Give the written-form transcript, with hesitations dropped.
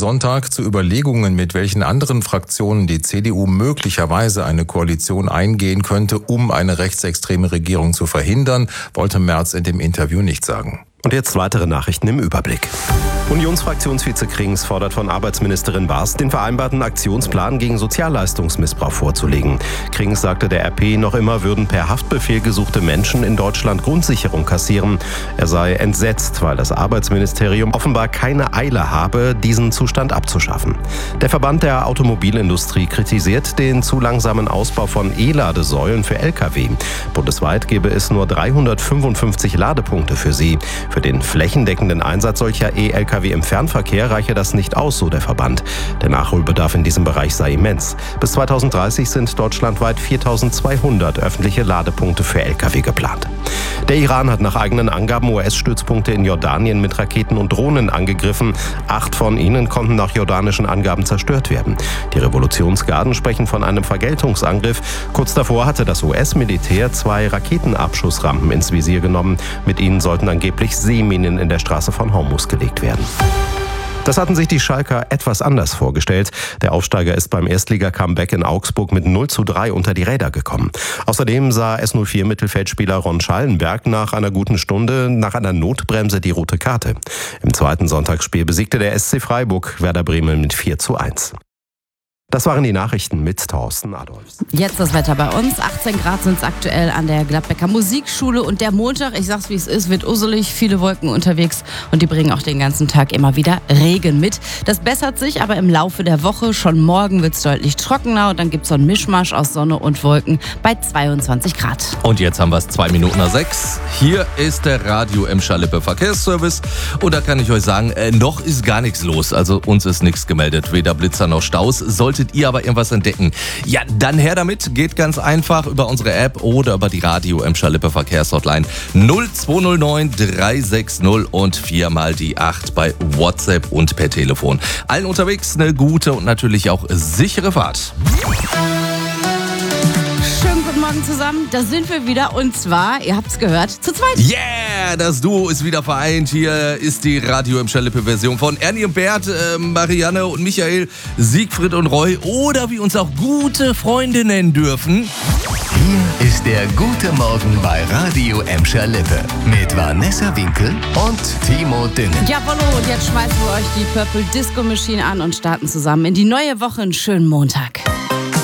Sonntag zu Überlegungen, mit welchen anderen Fraktionen die CDU möglicherweise eine Koalition eingehen könnte, um eine rechtsextreme Regierung zu verhindern, wollte Merz in dem Interview nicht sagen. Und jetzt weitere Nachrichten im Überblick. Unionsfraktionsvize Krings fordert von Arbeitsministerin Baas, den vereinbarten Aktionsplan gegen Sozialleistungsmissbrauch vorzulegen. Krings sagte der RP, noch immer würden per Haftbefehl gesuchte Menschen in Deutschland Grundsicherung kassieren. Er sei entsetzt, weil das Arbeitsministerium offenbar keine Eile habe, diesen Zustand abzuschaffen. Der Verband der Automobilindustrie kritisiert den zu langsamen Ausbau von E-Ladesäulen für Lkw. Bundesweit gäbe es nur 355 Ladepunkte für sie. Für den flächendeckenden Einsatz solcher E-Lkw im Fernverkehr reiche das nicht aus, so der Verband. Der Nachholbedarf in diesem Bereich sei immens. Bis 2030 sind deutschlandweit 4.200 öffentliche Ladepunkte für Lkw geplant. Der Iran hat nach eigenen Angaben US-Stützpunkte in Jordanien mit Raketen und Drohnen angegriffen. 8 von ihnen konnten nach jordanischen Angaben zerstört werden. Die Revolutionsgarden sprechen von einem Vergeltungsangriff. Kurz davor hatte das US-Militär 2 Raketenabschussrampen ins Visier genommen. Mit ihnen sollten angeblich Seeminen in der Straße von Hormuz gelegt werden. Das hatten sich die Schalker etwas anders vorgestellt. Der Aufsteiger ist beim Erstliga-Comeback in Augsburg mit 0:3 unter die Räder gekommen. Außerdem sah S04-Mittelfeldspieler Ron Schallenberg nach einer guten Stunde nach einer Notbremse die rote Karte. Im zweiten Sonntagsspiel besiegte der SC Freiburg Werder Bremen mit 4:1. Das waren die Nachrichten mit Thorsten Adolfs. Jetzt das Wetter bei uns. 18 Grad sind es aktuell an der Gladbecker Musikschule. Und der Montag, ich sag's wie es ist, wird usselig, viele Wolken unterwegs. Und die bringen auch den ganzen Tag immer wieder Regen mit. Das bessert sich aber im Laufe der Woche. Schon morgen wird's deutlich trockener. Und dann gibt's so einen Mischmasch aus Sonne und Wolken bei 22 Grad. Und jetzt haben wir es 6:02. Hier ist der Radio Emscher Lippe Verkehrsservice. Und da kann ich euch sagen, noch ist gar nichts los. Also uns ist nichts gemeldet. Weder Blitzer noch Staus. Solltet ihr aber irgendwas entdecken, ja, dann her damit. Geht ganz einfach über unsere App oder über die Radio Emscher Lippe Verkehrshotline 0209 360 und 4 mal die 8 bei WhatsApp und per Telefon. Allen unterwegs eine gute und natürlich auch sichere Fahrt. Schönen guten Morgen zusammen, da sind wir wieder und zwar, ihr habt's gehört, zu zweit. Yeah, das Duo ist wieder vereint. Hier ist die Radio Emscher Lippe Version von Ernie und Bert, Marianne und Michael, Siegfried und Roy oder wie uns auch gute Freunde nennen dürfen. Hier ist der Gute Morgen bei Radio Emscher Lippe mit Vanessa Winkel und Timo Dünnen. Jawollo, und jetzt schmeißen wir euch die Purple Disco Machine an und starten zusammen in die neue Woche. Einen schönen Montag.